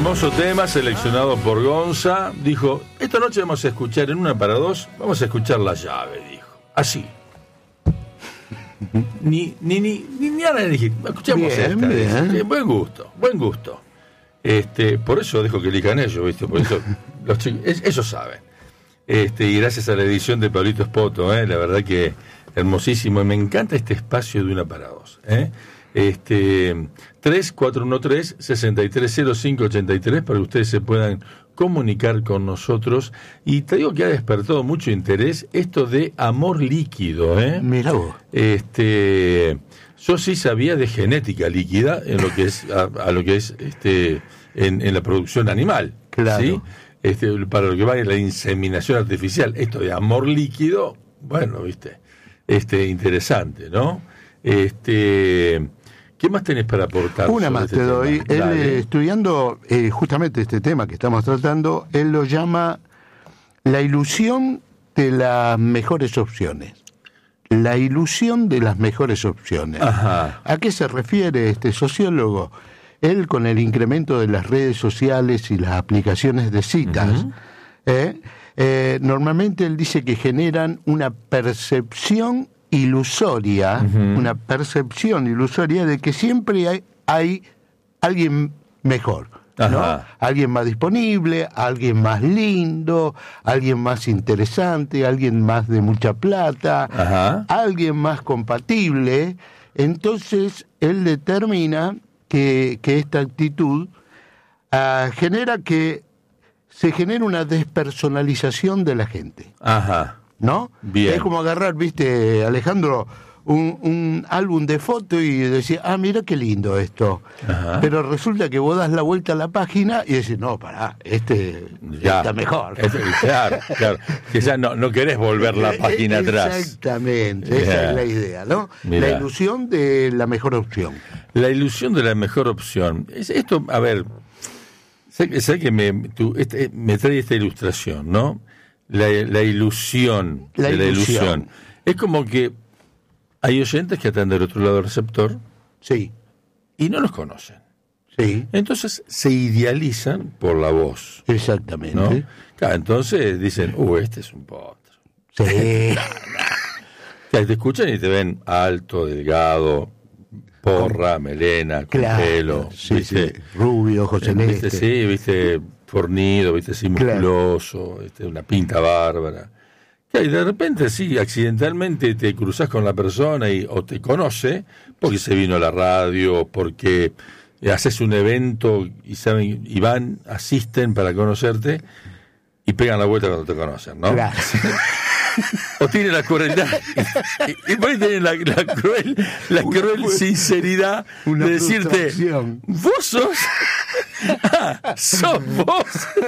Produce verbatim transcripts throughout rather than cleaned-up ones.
Hermoso tema seleccionado por Gonza. Dijo, esta noche vamos a escuchar en una para dos, vamos a escuchar La Llave, dijo. Así. Ni ni ni ni, ni ahora le dije, escuchamos Bien, esta. bien. Dije, buen gusto, buen gusto. Este, por eso dejo que elijan ellos, ¿viste? Por eso los chicos, es- ellos saben. Este, y gracias a la edición de Pablito Spoto, ¿eh? La verdad que hermosísimo. Y me encanta este espacio de una para dos, ¿eh? Este, tres cuatro uno tres, seis tres cero cinco ocho tres para que ustedes se puedan comunicar con nosotros. Y te digo que ha despertado mucho interés esto de amor líquido, ¿eh? Mira vos. Este, yo sí sabía de genética líquida en lo que es a, a lo que es este en, en la producción animal, Claro. ¿sí? Este, para lo que va en la inseminación artificial, esto de amor líquido, bueno, viste, este interesante, ¿no? Este, ¿qué más tenés para aportar? Una sobre más este te doy. tema? Él, Dale. eh, estudiando eh, justamente este tema que estamos tratando, él lo llama la ilusión de las mejores opciones. La ilusión de las mejores opciones. Ajá. ¿A qué se refiere este sociólogo? Él, con el incremento de las redes sociales y las aplicaciones de citas, Ujú. eh, eh, normalmente él dice que generan una percepción ilusoria, Ujú. una percepción ilusoria de que siempre hay, hay alguien mejor, ¿no? Ajá. Alguien más disponible, alguien más lindo, alguien más interesante, alguien más de mucha plata, Ajá. alguien más compatible. Entonces él determina que, que esta actitud ah, genera que se genera una despersonalización de la gente, Ajá. ¿no? Bien. Es como agarrar, viste, Alejandro, un, un álbum de fotos y decir, ah, mira qué lindo esto. Ajá. Pero resulta que vos das la vuelta a la página y decís, no, pará, este Ya. está mejor. Este- claro, claro. Que ya no, no querés volver la página atrás. Exactamente, esa Bien. es la idea, ¿no? Mirá. La ilusión de la mejor opción. La ilusión de la mejor opción. Es, esto, a ver, sé, sé que me, tú, este, me trae esta ilustración, ¿no? La, la ilusión La de la ilusión. ilusión. Es como que hay oyentes que están del otro lado del receptor Sí, y no los conocen. sí, Entonces se idealizan por la voz, exactamente. ¿no? Claro, entonces dicen, uh, este es un potro. Sí, Claro, te escuchan y te ven alto, delgado, porra, melena, con claro. pelo, Sí, ¿viste? sí. Rubio, ojos celeste. Viste, sí, viste, fornido, viste, así Claro. musculoso, viste, una pinta bárbara. Claro, y de repente, sí, accidentalmente te cruzas con la persona y o te conoce, porque se vino a la radio, porque haces un evento y saben, y van, asisten para conocerte y pegan la vuelta cuando te conocen, ¿no? Claro. O tienen la crueldad y, y por ahí tienen la, la cruel la Una cruel fu- sinceridad una de decirte, frustración. vos sos ah, sos vos.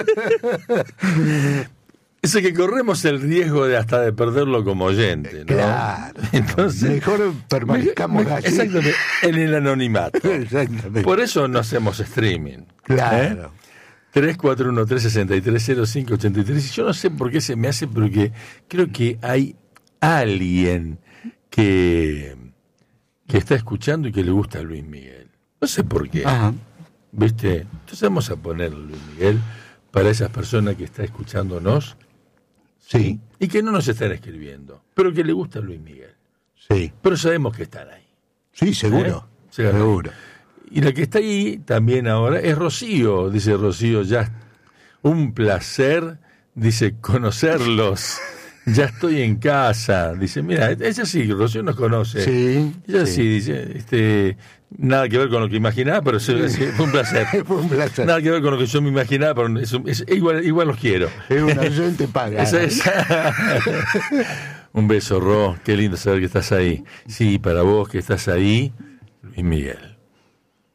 Eso que corremos el riesgo de hasta de perderlo como oyente, ¿no? Claro. Entonces, Mejor permanezcamos me- allí. exactamente, en el anonimato. Exactamente. Por eso no hacemos streaming. Claro. ¿eh? tres cuatro uno tres, seis tres cero cinco ocho tres. Y yo no sé por qué se me hace, porque creo que hay alguien que, que está escuchando y que le gusta a Luis Miguel. No sé por qué. Ajá. ¿Viste? Entonces vamos a poner Luis Miguel para esas personas que están escuchándonos Sí, y que no nos están escribiendo, pero que le gusta a Luis Miguel. sí. Pero sabemos que están ahí. Sí, seguro. ¿Eh? Sí, Seguro. Y la que está ahí también ahora es Rocío, dice Rocío, ya un placer, dice, conocerlos. Ya estoy en casa. Dice, mira, ella sí, Rocío nos conoce. Sí, Ella sí. sí, dice, este, nada que ver con lo que imaginaba, pero sí, sí, fue un placer. Fue un placer. Nada que ver con lo que yo me imaginaba, pero es, es- igual, igual los quiero. Es una oyente paga. Esa es. Un beso, Ro. Qué lindo saber que estás ahí. Sí, para vos que estás ahí, Luis Miguel.